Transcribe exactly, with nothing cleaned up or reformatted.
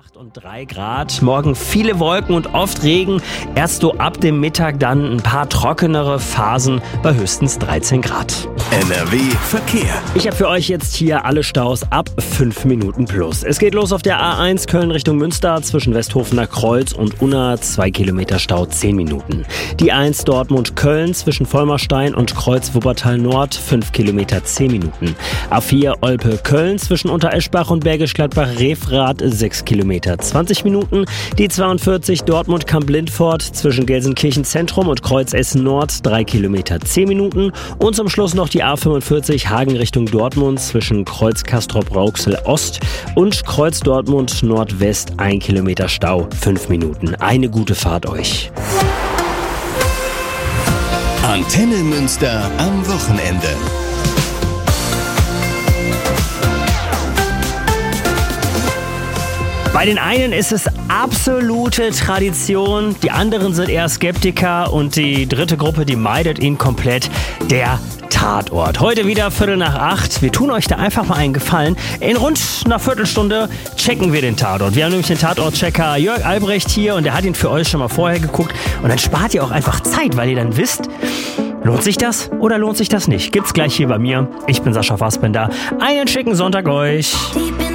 acht und drei Grad. Morgen viele Wolken und oft Regen. Erst so ab dem Mittag dann ein paar trockenere Phasen bei höchstens dreizehn Grad. N R W Verkehr. Ich habe für euch jetzt hier alle Staus ab fünf Minuten plus. Es geht los auf der A eins Köln Richtung Münster zwischen Westhofener Kreuz und Unna. zwei Kilometer Stau, zehn Minuten. Die eins Dortmund-Köln zwischen Vollmerstein und Kreuz Wuppertal Nord, fünf Kilometer, zehn Minuten. A vier Olpe-Köln zwischen Untereschbach und Bergisch Gladbach-Refrath, sechs Kilometer, zwanzig Minuten. Die zweiundvierzig Dortmund-Kamp-Lindfort zwischen Gelsenkirchen Zentrum und Kreuz Essen Nord, drei Kilometer, zehn Minuten. Und zum Schluss noch die A fünfundvierzig Hagen Richtung Dortmund zwischen Kreuz Castrop-Rauxel Ost und Kreuz Dortmund Nordwest, ein Kilometer Stau, fünf Minuten. Eine gute Fahrt euch. Antenne Münster am Wochenende. Bei den einen ist es absolute Tradition, die anderen sind eher Skeptiker und die dritte Gruppe, die meidet ihn komplett, der Tatort. Heute wieder Viertel nach acht. Wir tun euch da einfach mal einen Gefallen. In rund einer Viertelstunde checken wir den Tatort. Wir haben nämlich den Tatort-Checker Jörg Albrecht hier und der hat ihn für euch schon mal vorher geguckt. Und dann spart ihr auch einfach Zeit, weil ihr dann wisst, lohnt sich das oder lohnt sich das nicht? Gibt's gleich hier bei mir. Ich bin Sascha Fassbender. Einen schicken Sonntag euch.